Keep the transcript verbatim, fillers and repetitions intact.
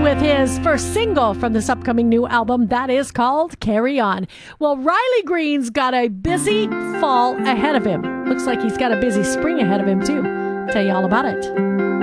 with his first single from this upcoming new album that is called Carry On. Well, Riley Green's got a busy fall ahead of him. Looks like he's got a busy spring ahead of him, too. Tell you all about it.